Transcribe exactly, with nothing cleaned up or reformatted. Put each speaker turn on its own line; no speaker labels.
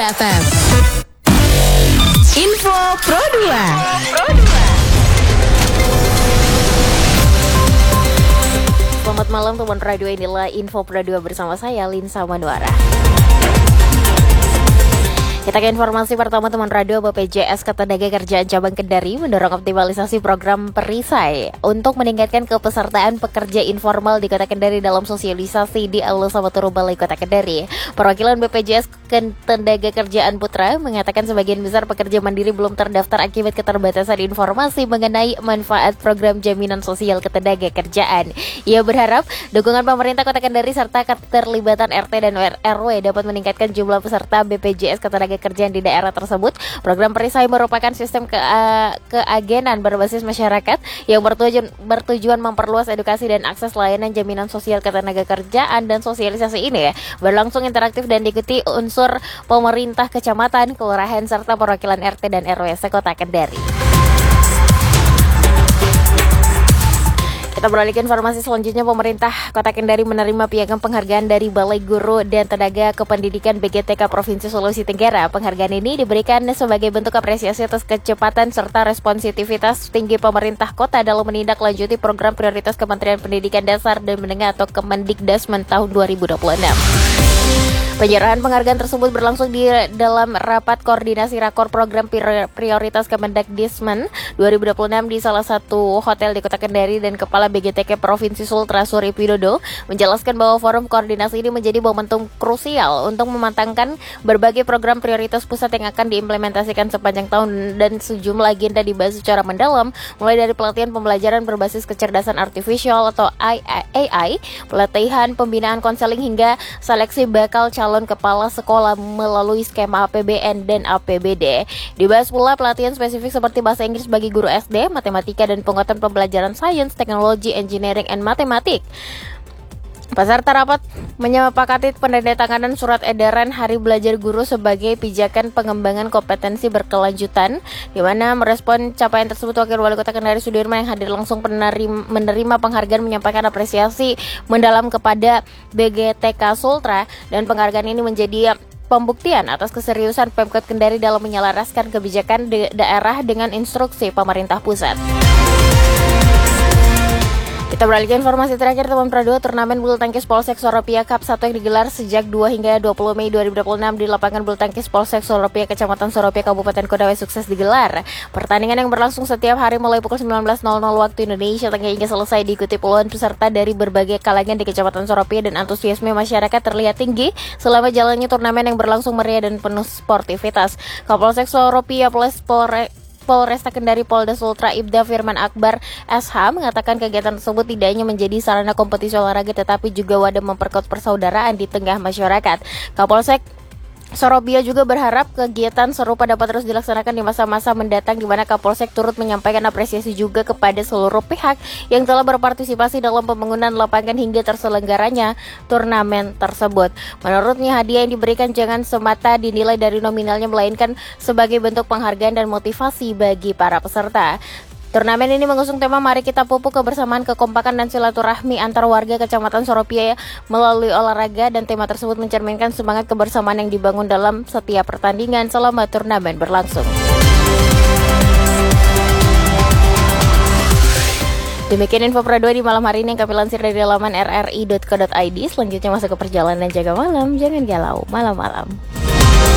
F M. Info Pro dua.
Selamat malam teman radio, inilah Info Pro dua bersama saya Linsa Manuara. Kita ke informasi pertama teman radio. B P J S Ketenagakerjaan Cabang Kendari mendorong optimalisasi program perisai untuk meningkatkan kepesertaan pekerja informal di Kota Kendari dalam sosialisasi di Aula Sabaturu Balai Kota Kendari. Perwakilan B P J S Ketenagakerjaan Putra mengatakan sebagian besar pekerja mandiri belum terdaftar akibat keterbatasan informasi mengenai manfaat program jaminan sosial ketenagakerjaan. Ia berharap dukungan pemerintah Kota Kendari serta keterlibatan R T dan R W dapat meningkatkan jumlah peserta B P J S Ketenagakerjaan kerjaan di daerah tersebut. Program perisai merupakan sistem ke, uh, keagenan berbasis masyarakat yang bertujuan, bertujuan memperluas edukasi dan akses layanan jaminan sosial ketenagakerjaan, dan sosialisasi ini ya, berlangsung interaktif dan diikuti unsur pemerintah kecamatan, kelurahan serta perwakilan R T dan R W se-Kota Kendari. Kita beralih ke informasi selanjutnya. Pemerintah Kota Kendari menerima piagam penghargaan dari Balai Guru dan Tenaga Kependidikan B G T K Provinsi Sulawesi Tenggara. Penghargaan ini diberikan sebagai bentuk apresiasi atas kecepatan serta responsivitas tinggi pemerintah kota dalam menindaklanjuti program prioritas Kementerian Pendidikan Dasar dan Menengah atau Kemendikdasmen tahun dua ribu dua puluh enam. Penyerahan penghargaan tersebut berlangsung di dalam rapat koordinasi rakor program prioritas Kemendikdasmen dua ribu dua puluh enam di salah satu hotel di Kota Kendari, dan Kepala B G T K Provinsi Sultra Suri Pidodo menjelaskan bahwa forum koordinasi ini menjadi momentum krusial untuk memantangkan berbagai program prioritas pusat yang akan diimplementasikan sepanjang tahun, dan sejumlah agenda dibahas secara mendalam, mulai dari pelatihan pembelajaran berbasis kecerdasan artifisial atau A I, pelatihan pembinaan konseling hingga seleksi bakal calon calon kepala sekolah melalui skema A P B N dan A P B D. Dibahas pula pelatihan spesifik seperti bahasa Inggris bagi guru S D, matematika dan penguatan pembelajaran sains, teknologi, engineering, and matematik. Peserta rapat menyepakati penandatanganan surat edaran Hari Belajar Guru sebagai pijakan pengembangan kompetensi berkelanjutan, di mana merespon capaian tersebut Wakil Wali Kota Kendari Sudirman yang hadir langsung penerima, menerima penghargaan menyampaikan apresiasi mendalam kepada B G T K Sultra, dan penghargaan ini menjadi pembuktian atas keseriusan Pemkot Kendari dalam menyelaraskan kebijakan de- daerah dengan instruksi pemerintah pusat. Kita beralih ke informasi terakhir teman Pro dua. Turnamen bulu tangkis Polsek Soropia Cup satu yang digelar sejak dua hingga dua puluh Mei dua ribu dua puluh enam di lapangan bulu tangkis Polsek Soropia Kecamatan Soropia Kabupaten Kodawa sukses digelar. Pertandingan yang berlangsung setiap hari mulai pukul sembilan belas waktu Indonesia Tengah hingga selesai diikuti puluhan peserta dari berbagai kalangan di Kecamatan Soropia, dan antusiasme masyarakat terlihat tinggi selama jalannya turnamen yang berlangsung meriah dan penuh sportivitas. Kapolsek Soropia Plus Polre Polresta Kendari Polda Sultra Ibda Firman Akbar S H mengatakan kegiatan tersebut tidak hanya menjadi sarana kompetisi olahraga tetapi juga wadah memperkuat persaudaraan di tengah masyarakat. Kapolsek Soropia juga berharap kegiatan serupa dapat terus dilaksanakan di masa-masa mendatang, di mana Kapolsek turut menyampaikan apresiasi juga kepada seluruh pihak yang telah berpartisipasi dalam pembangunan lapangan hingga terselenggaranya turnamen tersebut. Menurutnya, hadiah yang diberikan jangan semata dinilai dari nominalnya, melainkan sebagai bentuk penghargaan dan motivasi bagi para peserta. Turnamen ini mengusung tema Mari Kita Pupuk Kebersamaan, Kekompakan, dan Silaturahmi antar warga Kecamatan Soropia melalui olahraga, dan tema tersebut mencerminkan semangat kebersamaan yang dibangun dalam setiap pertandingan selama turnamen berlangsung. Demikian info Pro dua di malam hari ini yang kami lansir dari laman r r i dot co dot i d. Selanjutnya masuk ke perjalanan jaga malam. Jangan galau malam-malam.